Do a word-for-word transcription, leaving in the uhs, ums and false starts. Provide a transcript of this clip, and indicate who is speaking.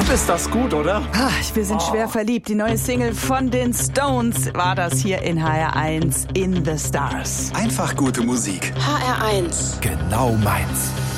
Speaker 1: Gott, ist das gut, oder?
Speaker 2: Ah, wir sind schwer verliebt. Die neue Single von den Stones war das hier in H R eins, In the Stars.
Speaker 1: Einfach gute Musik.
Speaker 3: H R eins.
Speaker 1: Genau meins.